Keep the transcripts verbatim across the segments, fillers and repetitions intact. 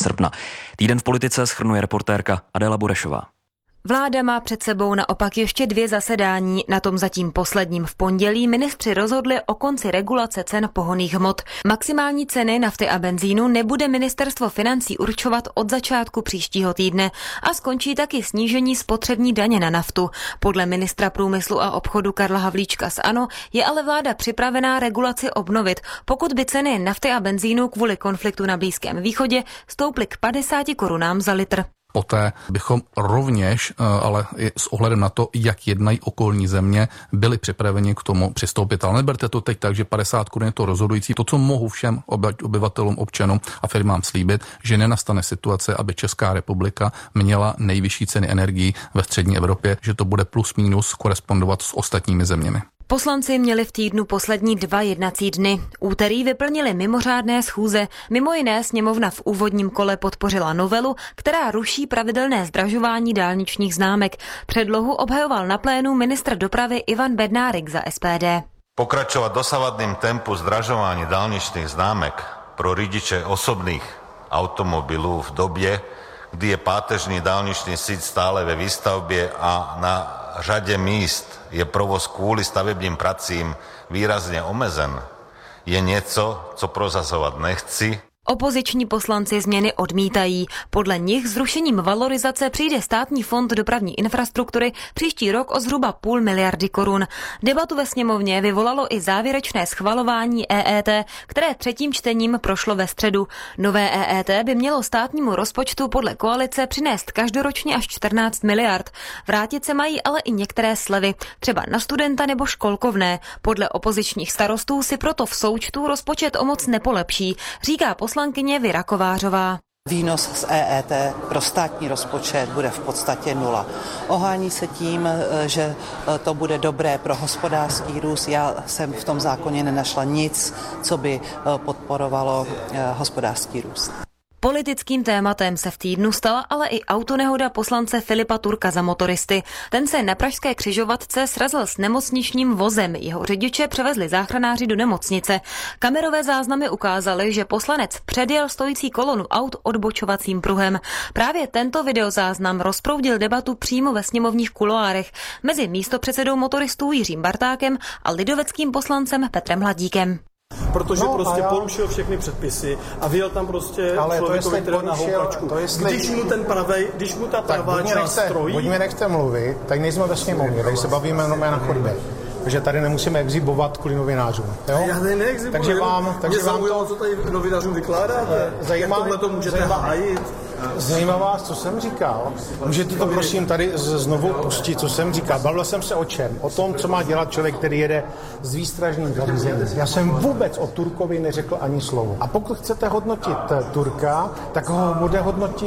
srpna. Týden v politice shrnuje reportérka Adéla Burešová. Vláda má před sebou naopak ještě dvě zasedání. Na tom zatím posledním v pondělí ministři rozhodli o konci regulace cen pohonných hmot. Maximální ceny nafty a benzínu nebude ministerstvo financí určovat od začátku příštího týdne a skončí taky snížení spotřební daně na naftu. Podle ministra průmyslu a obchodu Karla Havlíčka z ANO je ale vláda připravená regulaci obnovit, pokud by ceny nafty a benzínu kvůli konfliktu na Blízkém východě stouply k padesáti korunám za litr. Poté bychom rovněž, ale i s ohledem na to, jak jednají okolní země, byli připraveni k tomu přistoupit. Ale neberte to teď tak, že padesát korun je to rozhodující. To, co mohu všem obyvatelům, občanům a firmám slíbit, že nenastane situace, aby Česká republika měla nejvyšší ceny energií ve střední Evropě, že to bude plus minus korespondovat s ostatními zeměmi. Poslanci měli v týdnu poslední dva jednací dny. Úterý vyplnili mimořádné schůze. Mimo jiné sněmovna v úvodním kole podpořila novelu, která ruší pravidelné zdražování dálničních známek. Předlohu obhajoval na plénu ministr dopravy Ivan Bednárik za es pé dé. Pokračovat dosavadným tempu zdražování dálničných známek pro řidiče osobných automobilů v době, kdy je páteřní dálničný síť stále ve výstavbě a na řadě míst je provoz kvůli stavebním pracím výrazně omezen, je něco, co prozazovat nechci. Opoziční poslanci změny odmítají. Podle nich zrušením valorizace přijde Státní fond dopravní infrastruktury příští rok o zhruba půl miliardy korun. Debatu ve sněmovně vyvolalo i závěrečné schvalování E E T, které třetím čtením prošlo ve středu. Nové E E T by mělo státnímu rozpočtu podle koalice přinést každoročně až čtrnáct miliard. Vrátit se mají ale i některé slevy, třeba na studenta nebo školkovné. Podle opozičních starostů si proto v součtu rozpočet o moc nepolepší, říká poslankyně Věra Kovářová. Výnos z E E T pro státní rozpočet bude v podstatě nula. Ohání se tím, že to bude dobré pro hospodářský růst. Já jsem v tom zákoně nenašla nic, co by podporovalo hospodářský růst. Politickým tématem se v týdnu stala ale i autonehoda poslance Filipa Turka za motoristy. Ten se na pražské křižovatce srazil s nemocničním vozem. Jeho řidiče převezli záchranáři do nemocnice. Kamerové záznamy ukázaly, že poslanec předjel stojící kolonu aut odbočovacím pruhem. Právě tento videozáznam rozproudil debatu přímo ve sněmovních kuloárech mezi místopředsedou motoristů Jiřím Bartákem a lidoveckým poslancem Petrem Hladíkem. Protože no, prostě já... porušil všechny předpisy a vyjel tam prostě ale člověkovi, který na houpačku. Jestli... Když mu ten pravej, když mu ta pravá tak, část nechte, strojí... Buď mě nechte mluvit, tak nejsme ve sněmovně, tady se bavíme normálně na chodbě. Takže tady nemusíme exhibovat kvůli novinářům. Jo? Já tady neexibuji. Takže vám, takže mě vám zaujalo, co tady novinářům vykládáte. Zajímá, Jak tohle to můžete zajímá, hájit? Zajímá vás, co jsem říkal? Můžete to prosím tady znovu pustit, co jsem říkal. Bavil jsem se o čem? O tom, co má dělat člověk, který jede s výstražným zařízením. Já jsem vůbec o Turkovi neřekl ani slovo. A pokud chcete hodnotit Turka, tak ho bude hodnotit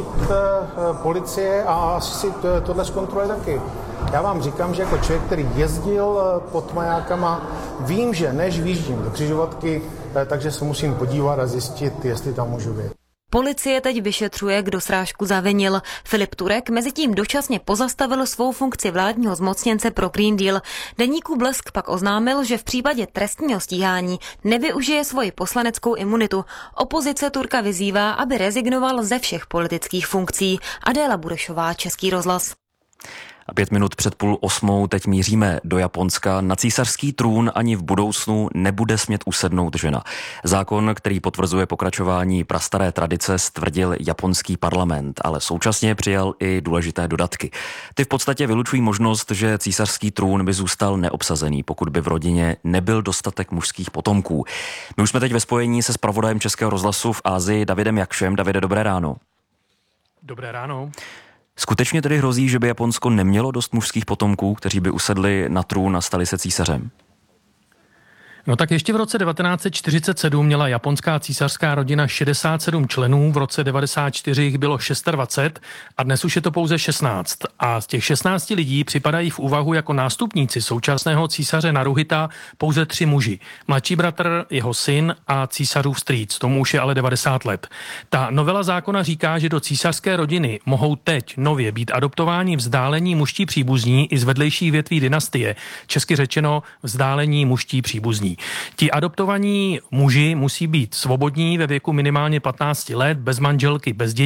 policie a asi si tohle zkontroluje taky. Já vám říkám, že jako člověk, který jezdil pod majákama, vím, že než výjíždím do křižovatky, takže se musím podívat a zjistit, jestli tam můžu být. Policie teď vyšetřuje, kdo srážku zavinil. Filip Turek mezitím dočasně pozastavil svou funkci vládního zmocněnce pro Green Deal. Deníku Blesk pak oznámil, že v případě trestního stíhání nevyužije svoji poslaneckou imunitu. Opozice Turka vyzývá, aby rezignoval ze všech politických funkcí. Adéla Burešová, Český rozhlas. A pět minut před půl osmou teď míříme do Japonska. Na císařský trůn ani v budoucnu nebude smět usednout žena. Zákon, který potvrzuje pokračování prastaré tradice, stvrdil japonský parlament, ale současně přijal i důležité dodatky. Ty v podstatě vylučují možnost, že císařský trůn by zůstal neobsazený, pokud by v rodině nebyl dostatek mužských potomků. My už jsme teď ve spojení se zpravodajem Českého rozhlasu v Asii Davidem Jakšem. Davide, dobré ráno. Dobré ráno. Skutečně tedy hrozí, že by Japonsko nemělo dost mužských potomků, kteří by usedli na trůn a stali se císařem? No tak ještě v roce devatenáct set čtyřicet sedm měla japonská císařská rodina šedesát sedm členů, v roce devadesát čtyři jich bylo dvacet šest a dnes už je to pouze šestnáct. A z těch šestnácti lidí připadají v úvahu jako nástupníci současného císaře Naruhita pouze tři muži. Mladší bratr, jeho syn a císařův strýc, tomu už je ale devadesát let. Ta novela zákona říká, že do císařské rodiny mohou teď nově být adoptováni vzdálení mužští příbuzní i z vedlejších větví dynastie, česky řečeno vzdálení mužští příbuzní. Ti adoptovaní muži musí být svobodní ve věku minimálně patnáct let, bez manželky, bez dětí.